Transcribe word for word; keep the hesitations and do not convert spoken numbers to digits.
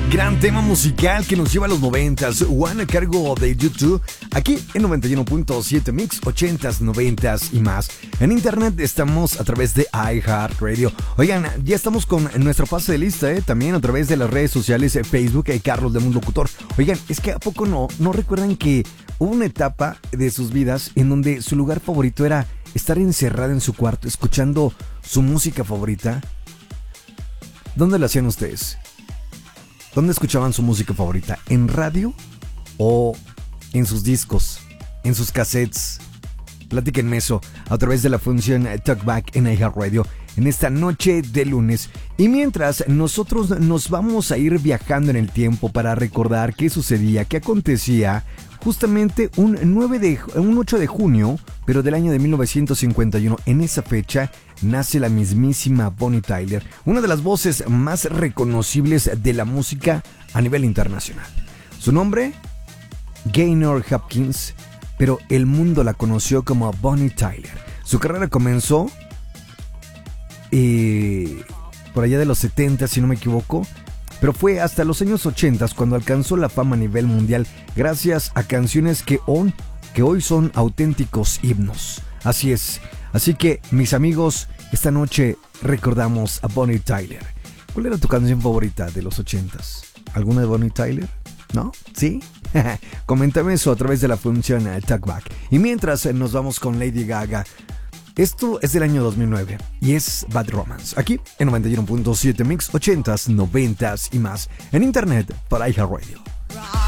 Gran tema musical que nos lleva a los noventas, One a cargo de YouTube, aquí en noventa y uno punto siete Mix, ochentas, noventas y más. En internet estamos a través de iHeartRadio. Oigan, ya estamos con nuestro pase de lista, ¿eh? También a través de las redes sociales, eh, Facebook y Carlos de Mundo Locutor. Oigan, es que ¿a poco no, no recuerdan que hubo una etapa de sus vidas en donde su lugar favorito era estar encerrado en su cuarto escuchando su música favorita? ¿Dónde lo hacían ustedes? ¿Dónde escuchaban su música favorita? ¿En radio o en sus discos? ¿En sus cassettes? Platíquenme eso a través de la función Talkback en iHeartRadio en esta noche de lunes. Y mientras nosotros nos vamos a ir viajando en el tiempo para recordar qué sucedía, qué acontecía justamente un, nueve de, un ocho de junio, pero del año de mil novecientos cincuenta y uno. En esa fecha nace la mismísima Bonnie Tyler, una de las voces más reconocibles de la música a nivel internacional. Su nombre, Gaynor Hopkins, pero el mundo la conoció como Bonnie Tyler. Su carrera comenzó eh, por allá de los setenta, si no me equivoco, pero fue hasta los años ochenta cuando alcanzó la fama a nivel mundial gracias a canciones que, on, que hoy son auténticos himnos. Así es. Así que, mis amigos, esta noche recordamos a Bonnie Tyler. ¿Cuál era tu canción favorita de los ochentas? ¿Alguna de Bonnie Tyler? ¿No? ¿Sí? Coméntame eso a través de la función Talkback. Y mientras nos vamos con Lady Gaga. Esto es del año dos mil nueve y es Bad Romance. Aquí en noventa y uno punto siete Mix, ochentas, noventas y más. En internet para iHeartRadio.